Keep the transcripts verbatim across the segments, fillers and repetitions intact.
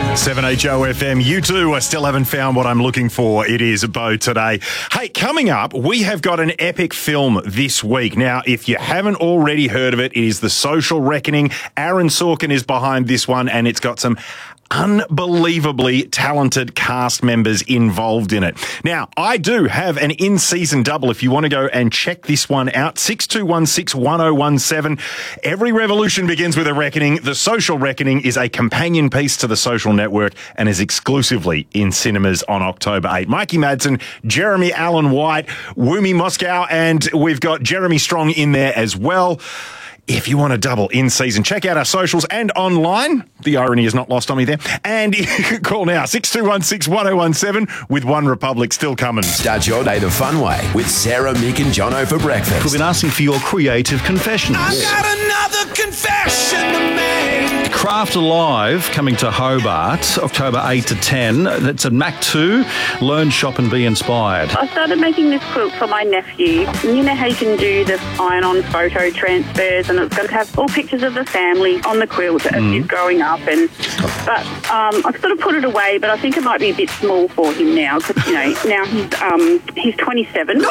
seven H O F M. You too, I still haven't found what I'm looking for. It is Bo today. Hey, coming up, we have got an epic film this week. Now, if you haven't already heard of it, it is The Social Reckoning. Aaron Sorkin is behind this one, and it's got some unbelievably talented cast members involved in it. Now, I do have an in-season double if you want to go and check this one out. six two one six, one oh one seven. Every revolution begins with a reckoning. The Social Reckoning is a companion piece to The Social Network and is exclusively in cinemas on October eighth. Mikey Madsen, Jeremy Allen White, Wumi Moscow, and we've got Jeremy Strong in there as well. If you want a double in season, check out our socials and online. The irony is not lost on me there. And you can call now, six two one six, one oh one seven, with One Republic still coming. Start your day the fun way with Sarah, Mick and Jono for breakfast. We've been asking for your creative confessions. I've got another confession to make. Craft Alive coming to Hobart, October eighth to ten. That's at Mac two. Learn, shop and be inspired. I started making this quilt for my nephew. You know how you can do the iron-on photo transfers, and it's going to have all pictures of the family on the quilt as mm. he's growing up. And but um, I've sort of put it away, but I think it might be a bit small for him now because you know now he's um, he's twenty-seven.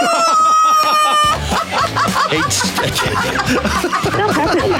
Stuff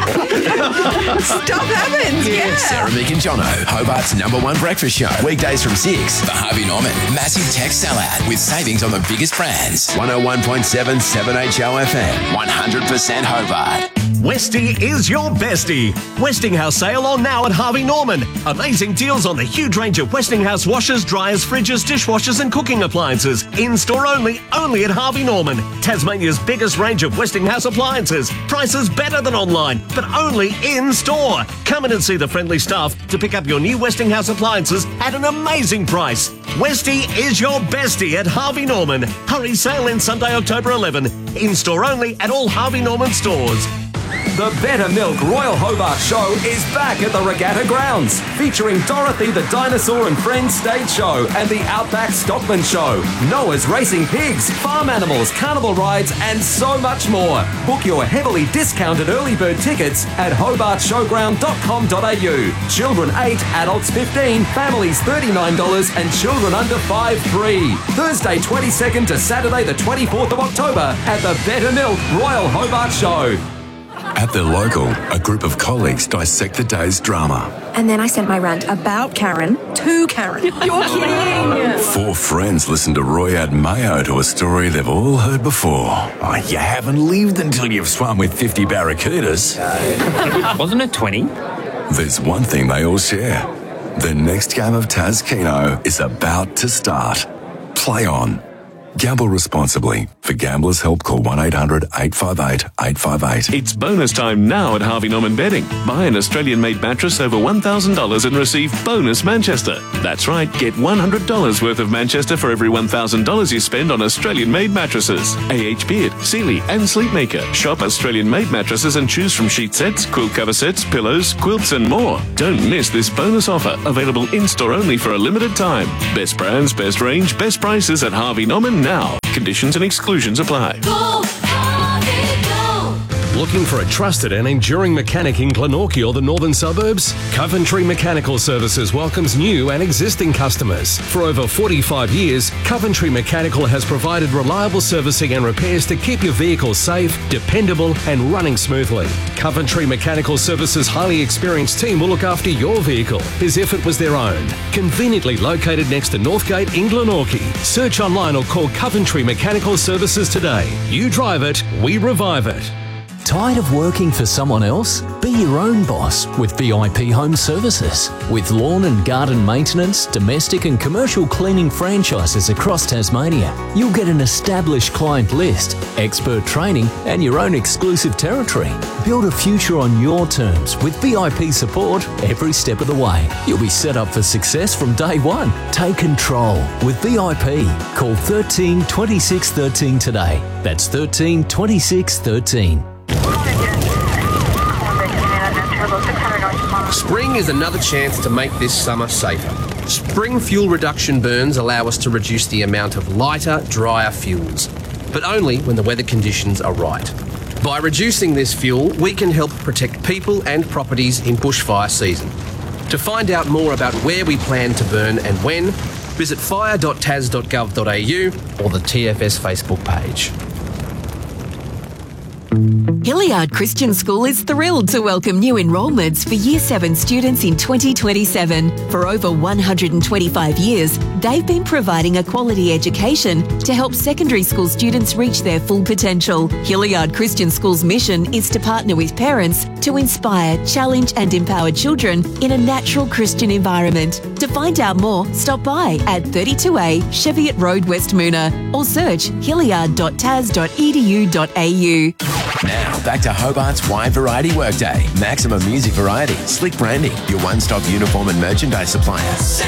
happens. Stuff happens, yeah. Sarah, Mick and Jono, Hobart's number one breakfast show. Weekdays from six. For Harvey Norman, massive tech sellout with savings on the biggest brands. one oh one point seven, seven H O F M. one hundred percent Hobart. Westie is your bestie. Westinghouse sale on now at Harvey Norman. Amazing deals on the huge range of Westinghouse washers, dryers, fridges, dishwashers and cooking appliances. In-store only, only at Harvey Norman. Tasmania's biggest range of Westinghouse appliances. Prices better than online, but only in-store. Come in and see the friendly staff to pick up your new Westinghouse appliances at an amazing price. Westie is your bestie at Harvey Norman. Hurry, sale in Sunday, October eleventh. In-store only at all Harvey Norman stores. The Better Milk Royal Hobart Show is back at the Regatta Grounds, featuring Dorothy the Dinosaur and Friends stage show and the Outback Stockman Show, Noah's Racing Pigs, farm animals, carnival rides and so much more. Book your heavily discounted early bird tickets at hobart showground dot com dot a u. Children eight, adults fifteen, families thirty-nine dollars and children under five free. Thursday twenty-second to Saturday the twenty-fourth of October at the Better Milk Royal Hobart Show. At the local, a group of colleagues dissect the day's drama. And then I sent my rant about Karen to Karen. You're kidding! Four friends listen to Roy add mayo to a story they've all heard before. Oh, you haven't lived until you've swum with fifty barracudas. Wasn't it twenty? There's one thing they all share. The next game of Taz Keno is about to start. Play on. Gamble responsibly. For Gamblers' Help, call one eight hundred, eight five eight, eight five eight. It's bonus time now at Harvey Norman Bedding. Buy an Australian-made mattress over one thousand dollars and receive bonus Manchester. That's right, get one hundred dollars worth of Manchester for every one thousand dollars you spend on Australian-made mattresses. A H Beard, Sealy and Sleepmaker. Shop Australian-made mattresses and choose from sheet sets, quilt cover sets, pillows, quilts and more. Don't miss this bonus offer, available in-store only for a limited time. Best brands, best range, best prices at Harvey Norman now. Conditions and exclusions apply. Go, Harvey, go. Looking for a trusted and enduring mechanic in Glenorchy or the northern suburbs? Coventry Mechanical Services welcomes new and existing customers. For over forty-five years, Coventry Mechanical has provided reliable servicing and repairs to keep your vehicle safe, dependable and running smoothly. Coventry Mechanical Services' highly experienced team will look after your vehicle as if it was their own. Conveniently located next to Northgate in Glenorchy. Search online or call Coventry Mechanical Services today. You drive it, we revive it. Tired of working for someone else? Be your own boss with V I P Home Services. With lawn and garden maintenance, domestic and commercial cleaning franchises across Tasmania, you'll get an established client list, expert training and your own exclusive territory. Build a future on your terms with V I P support every step of the way. You'll be set up for success from day one. Take control with V I P. Call thirteen twenty-six thirteen today. That's thirteen twenty-six thirteen. Spring is another chance to make this summer safer. Spring fuel reduction burns allow us to reduce the amount of lighter, drier fuels, but only when the weather conditions are right. By reducing this fuel, we can help protect people and properties in bushfire season. To find out more about where we plan to burn and when, visit fire dot tas dot gov dot a u or the T F S Facebook page. Hilliard Christian School is thrilled to welcome new enrolments for Year seven students in twenty twenty-seven. For over one hundred twenty-five years, they've been providing a quality education to help secondary school students reach their full potential. Hilliard Christian School's mission is to partner with parents to inspire, challenge and empower children in a natural Christian environment. To find out more, stop by at thirty-two A Cheviot Road, West Moona, or search hilliard dot tas dot e d u dot a u. Now, back to Hobart's wide variety workday. Maximum music variety, slick branding, your one-stop uniform and merchandise supplier.